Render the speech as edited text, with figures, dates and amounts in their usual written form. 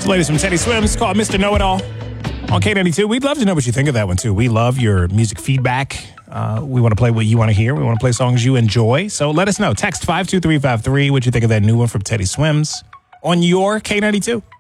The latest from Teddy Swims called Mr. Know-It-All on K92. We'd love to know what you think of that one, too. We love your music feedback. We want to play what you want to hear. We want to play songs you enjoy. So let us know. Text 52353 what you think of that new one from Teddy Swims on your K92.